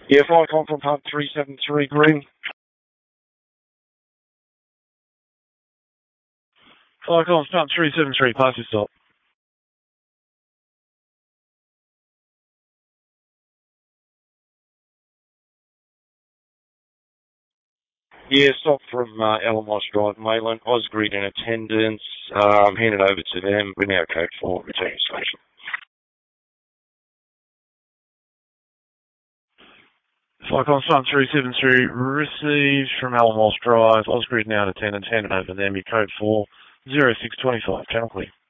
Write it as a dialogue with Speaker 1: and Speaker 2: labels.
Speaker 1: Yeah, Flycom from Pub 373 Green. Flycom Pub 373, pass your stop. Yeah, stop from Elmos Drive, Mayland. Osgrid in attendance. Hand it over to them. We're now code 4, returning station. Flycom Pub 373 received from Elmos Drive. Osgrid now in attendance. Hand it over to them. Your code 4, 0625. Channel clear.